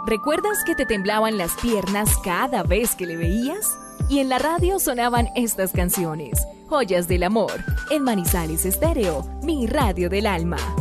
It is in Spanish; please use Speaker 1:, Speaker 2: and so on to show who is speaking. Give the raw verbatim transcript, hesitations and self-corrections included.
Speaker 1: ¿Recuerdas que te temblaban las piernas cada vez que le veías? Y en la radio sonaban estas canciones, Joyas del Amor, en Manizales Estéreo, mi radio del alma.